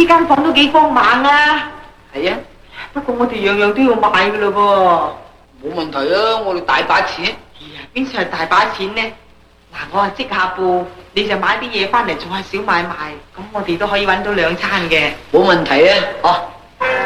呢間房都幾光猛啊！ 係啊， 不過我哋樣樣都要買噶咯噃，冇問題啊！我哋大把錢。 哎呀，邊處係大把錢呢？嗱，我係織下布，你就買啲嘢翻嚟做下小買賣，咁我哋都可以搵到2餐嘅。 冇問題啊！哦，